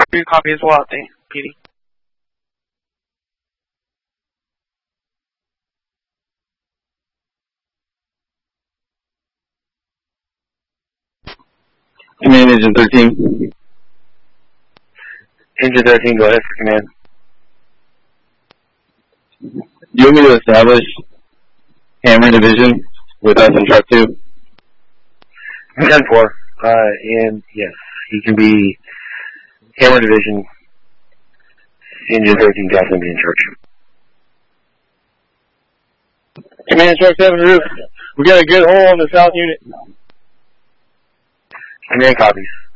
you copy as well, PD. Command Engine 13. Engine 13, go ahead for command. You want me to establish Hammer Division with us in Truck 2? 10-4. And yes, he can be Hammer Division, Engine 13, definitely be in charge. Command Truck 7 roof. We got a good hole in the south unit. Command copies.